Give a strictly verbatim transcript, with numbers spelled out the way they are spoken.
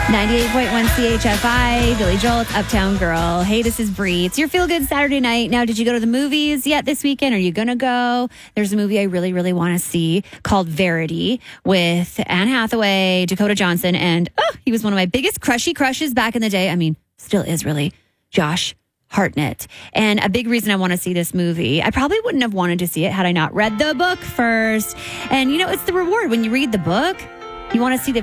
ninety-eight point one C H F I, Billy Joel, it's Uptown Girl. Hey, this is Bree. It's your feel-good Saturday night. Now, did you go to the movies yet this weekend? Are you going to go? There's a movie I really, really want to see called Verity with Anne Hathaway, Dakota Johnson, and oh, he was one of my biggest crushy crushes back in the day. I mean, still is really, Josh Hartnett. And a big reason I want to see this movie, I probably wouldn't have wanted to see it had I not read the book first. And, you know, it's the reward. When you read the book, you want to see the